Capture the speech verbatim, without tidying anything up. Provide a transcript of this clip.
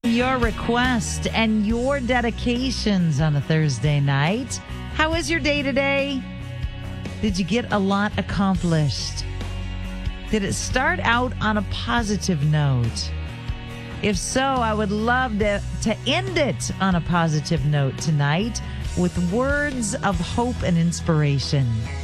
your request and your dedications on a Thursday night. How is your day today? Did you get a lot accomplished? Did it start out on a positive note? If so, I would love to, to end it on a positive note tonight with words of hope and inspiration.